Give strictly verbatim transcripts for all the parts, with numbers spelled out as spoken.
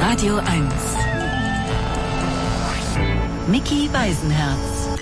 Radio eins. Micky Beisenherz.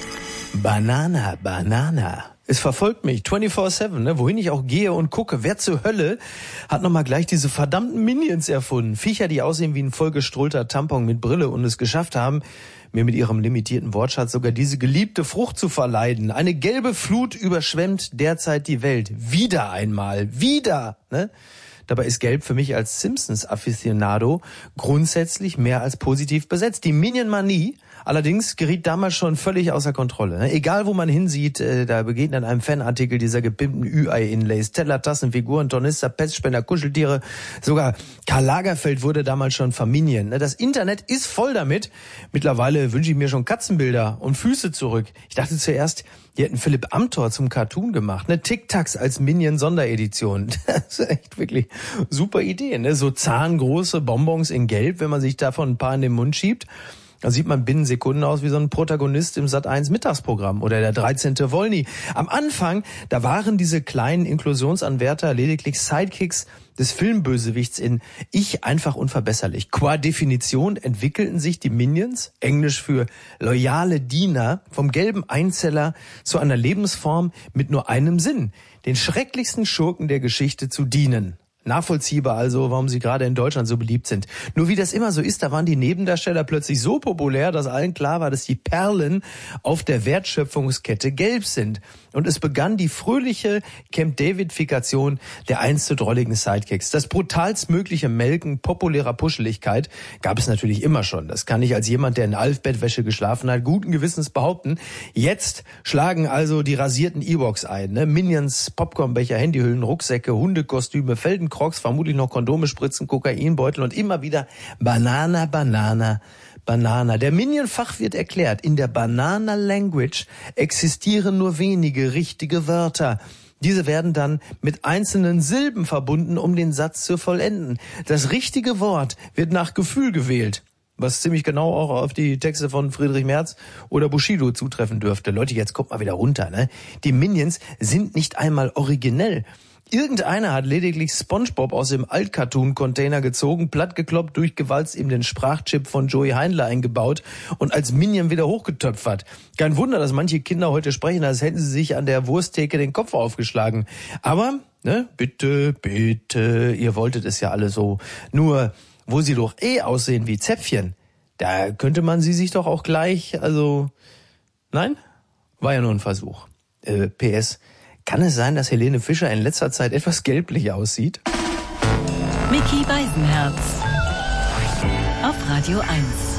Banana, Banana. Es verfolgt mich vierundzwanzig sieben, ne? Wohin ich auch gehe und gucke. Wer zur Hölle hat nochmal gleich diese verdammten Minions erfunden? Viecher, die aussehen wie ein vollgestrullter Tampon mit Brille und es geschafft haben, mir mit ihrem limitierten Wortschatz sogar diese geliebte Frucht zu verleiden. Eine gelbe Flut überschwemmt derzeit die Welt. Wieder einmal. Wieder, ne? Dabei ist Gelb für mich als Simpsons-Afficionado grundsätzlich mehr als positiv besetzt. Die Minion-Manie allerdings geriet damals schon völlig außer Kontrolle. Egal wo man hinsieht, da begegnet einem Fanartikel dieser gepimpten Ü-Ei-Inlays, Teller, Tassen, Figuren, Tornister, Pestspender, Kuscheltiere. Sogar Karl Lagerfeld wurde damals schon verminion. Das Internet ist voll damit. Mittlerweile wünsche ich mir schon Katzenbilder und Füße zurück. Ich dachte zuerst, die hätten Philipp Amthor zum Cartoon gemacht. Ne? Tic-Tacs als Minion-Sonderedition. Das ist echt wirklich super Idee. Ne? So zahngroße Bonbons in Gelb, wenn man sich davon ein paar in den Mund schiebt. Da sieht man binnen Sekunden aus wie so ein Protagonist im Sat eins Mittagsprogramm oder der dreizehnte Wollny. Am Anfang, da waren diese kleinen Inklusionsanwärter lediglich Sidekicks des Filmbösewichts in Ich einfach unverbesserlich. Qua Definition entwickelten sich die Minions, Englisch für loyale Diener, vom gelben Einzeller zu einer Lebensform mit nur einem Sinn, den schrecklichsten Schurken der Geschichte zu dienen. Nachvollziehbar also, warum sie gerade in Deutschland so beliebt sind. Nur wie das immer so ist, da waren die Nebendarsteller plötzlich so populär, dass allen klar war, dass die Perlen auf der Wertschöpfungskette gelb sind. Und es begann die fröhliche Camp-David-Fikation der einst so drolligen Sidekicks. Das brutalstmögliche Melken populärer Puscheligkeit gab es natürlich immer schon. Das kann ich als jemand, der in Alf-Bettwäsche geschlafen hat, guten Gewissens behaupten. Jetzt schlagen also die rasierten Ewoks ein. Ne? Minions, Popcornbecher, Handyhüllen, Rucksäcke, Hundekostüme, Feldencrocs, vermutlich noch Kondome, Spritzen, Kokainbeutel und immer wieder Banana, Banana, Banana. Der Minion-Fachwirt erklärt, in der Banana Language existieren nur wenige richtige Wörter. Diese werden dann mit einzelnen Silben verbunden, um den Satz zu vollenden. Das richtige Wort wird nach Gefühl gewählt, was ziemlich genau auch auf die Texte von Friedrich Merz oder Bushido zutreffen dürfte. Leute, jetzt kommt mal wieder runter, ne? Die Minions sind nicht einmal originell. Irgendeiner hat lediglich SpongeBob aus dem Alt-Cartoon-Container gezogen, plattgekloppt, durchgewalzt, ihm den Sprachchip von Joey Heindler eingebaut und als Minion wieder hochgetöpfert. Kein Wunder, dass manche Kinder heute sprechen, als hätten sie sich an der Wursttheke den Kopf aufgeschlagen. Aber, ne, bitte, bitte, ihr wolltet es ja alle so. Nur, wo sie doch eh aussehen wie Zäpfchen, da könnte man sie sich doch auch gleich, also, nein? War ja nur ein Versuch. Äh, P S Kann es sein, dass Helene Fischer in letzter Zeit etwas gelblich aussieht? Micky Beisenherz auf Radio eins.